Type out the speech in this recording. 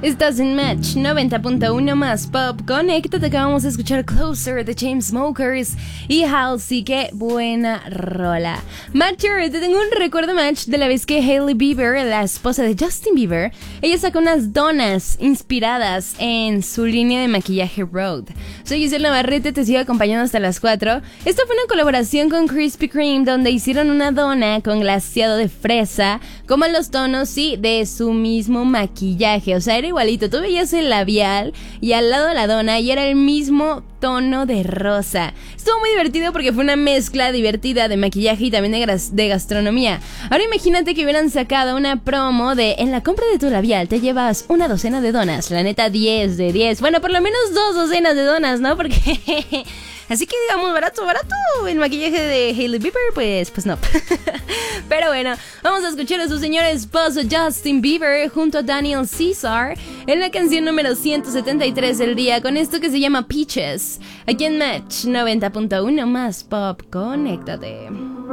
Estás en Match 90.1 más Pop. Conéctate, que vamos a escuchar Closer de Chainsmokers y Halsey. Qué buena rola. Matcher, te tengo un recuerdo, Match, de la vez que Hailey Bieber, la esposa de Justin Bieber, ella sacó unas donas inspiradas en su línea de maquillaje Rhode. Soy Giselle Navarrete, te sigo acompañando hasta las 4. Esta fue una colaboración con Krispy Kreme, donde hicieron una dona con glaseado de fresa, como en los tonos, sí, de su mismo maquillaje. O sea, era igualito, tú veías el labial y al lado de la dona y era el mismo tono de rosa. Estuvo muy divertido porque fue una mezcla divertida de maquillaje y también de gastronomía. Ahora imagínate que hubieran sacado una promo de: en la compra de tu labial te llevas una docena de donas. La neta, 10 de 10. Bueno, por lo menos 2 docenas de donas, ¿no? Porque así que digamos, barato el maquillaje de Hailey Bieber, pues no. Pero bueno, vamos a escuchar a su señor esposo Justin Bieber junto a Daniel Caesar en la canción número 173 del día, con esto que se llama Peaches. Aquí en Match 90.1 más Pop, conéctate.